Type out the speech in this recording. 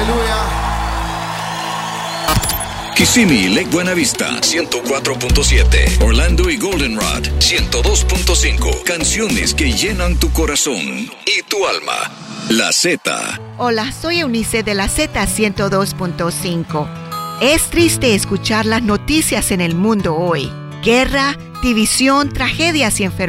Aleluya. Kissimmee y Lake Buenavista, 104.7. Orlando y Goldenrod, 102.5. Canciones que llenan tu corazón y tu alma. La Z. Hola, soy Eunice de la Z 102.5. Es triste escuchar las noticias en el mundo hoy. Guerra, división, tragedias y enfermedades.